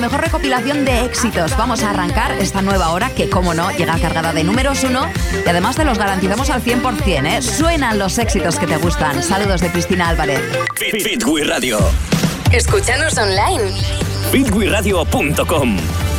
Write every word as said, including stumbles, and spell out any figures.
Mejor recopilación de éxitos. Vamos a arrancar esta nueva hora que, como no, llega cargada de números uno y además te los garantizamos al cien por ciento, ¿eh? Suenan los éxitos que te gustan. Saludos de Cristina Álvarez. Fit, Fit, Fit Radio. Escúchanos online. fit wi radio punto com